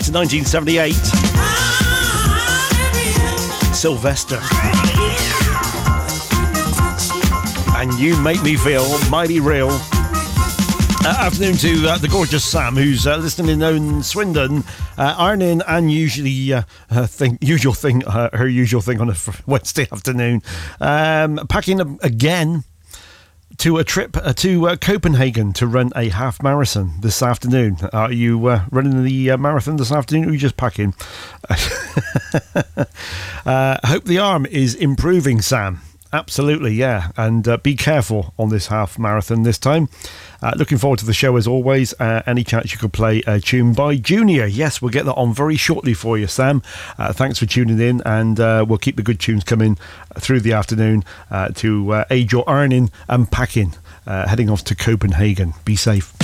to 1978. Sylvester. And You Make Me Feel Mighty Real. Afternoon to the gorgeous Sam, who's listening in Swindon, ironing and her usual thing on a Wednesday afternoon, packing again to a trip to Copenhagen to run a half marathon this afternoon. Are you running the marathon this afternoon, or are you just packing? Hope the arm is improving, Sam. Absolutely, yeah. And be careful on this half marathon this time. Looking forward to the show as always. Any chance you could play a tune by Junior? Yes, we'll get that on very shortly for you, Sam. Thanks for tuning in, and we'll keep the good tunes coming through the afternoon to aid your ironing and packing, heading off to Copenhagen. Be safe.